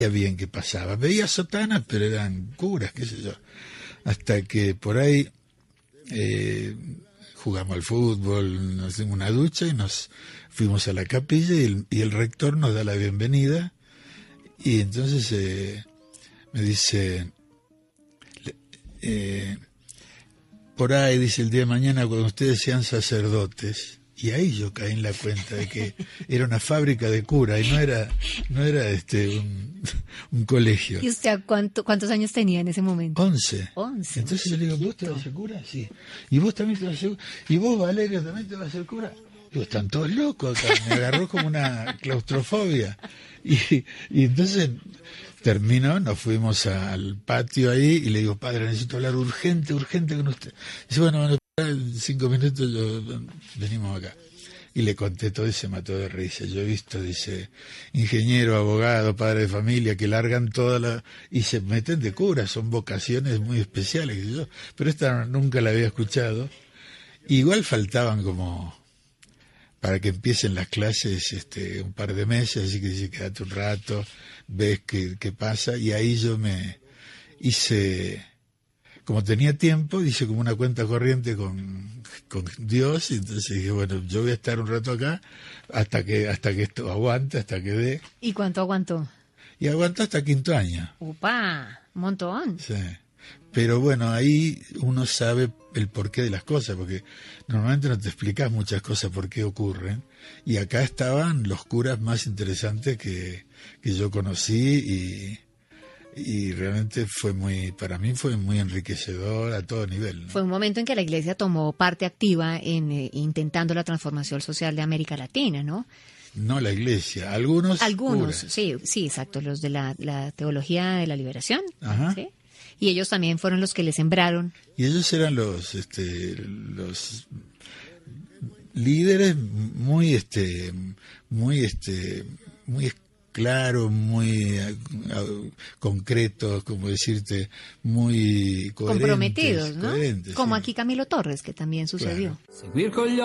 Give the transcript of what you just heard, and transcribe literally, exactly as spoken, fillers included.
bien qué pasaba. Veía sotanas, pero eran curas, qué sé yo. Hasta que por ahí eh, jugamos al fútbol, nos dimos una ducha y nos fuimos a la capilla y el, y el rector nos da la bienvenida. Y entonces eh, me dice, eh, por ahí, dice, el día de mañana cuando ustedes sean sacerdotes. Y ahí yo caí en la cuenta de que era una fábrica de cura y no era no era este un, un colegio. ¿Y usted cuánto, cuántos años tenía en ese momento? Once. Once. Entonces yo le digo, ¿vos te vas a hacer cura? Sí. ¿Y vos también te vas a hacer cura? ¿Y vos, Valeria, también te vas a hacer cura? Digo, están todos locos acá. Me agarró como una claustrofobia. Y, y entonces terminó, nos fuimos al patio ahí y le digo, padre, necesito hablar urgente, urgente con usted. Dice, bueno, bueno, en cinco minutos yo, venimos acá. Y le conté todo y se mató de risa. Yo he visto, dice, ingeniero, abogado, padre de familia, que largan toda la... y se meten de cura, son vocaciones muy especiales. Que yo, pero esta nunca la había escuchado. Igual faltaban como... para que empiecen las clases este un par de meses, así que dice, quédate un rato, ves qué, qué pasa, y ahí yo me hice, como tenía tiempo, hice como una cuenta corriente con, con Dios, y entonces dije, bueno, yo voy a estar un rato acá, hasta que hasta que esto aguante, hasta que dé. ¿Y cuánto aguantó? Y aguantó hasta quinto año. ¡Upa! Un montón. Sí. Pero bueno, ahí uno sabe el porqué de las cosas, porque normalmente no te explicas muchas cosas por qué ocurren, y acá estaban los curas más interesantes que, que yo conocí, y, y realmente fue muy, para mí fue muy enriquecedor a todo nivel, ¿no? Fue un momento en que la Iglesia tomó parte activa en eh, intentando la transformación social de América Latina, ¿no? No la Iglesia, algunos Algunos, curas. sí, sí, exacto, los de la, la teología de la liberación, Ajá. ¿sí? Y ellos también fueron los que le sembraron. Y ellos eran los este los líderes muy este muy este muy claros, muy uh, concretos, como decirte, muy coherentes, Comprometidos, ¿no? coherentes, Como sí. aquí Camilo Torres, que también sucedió. Claro. Seguir con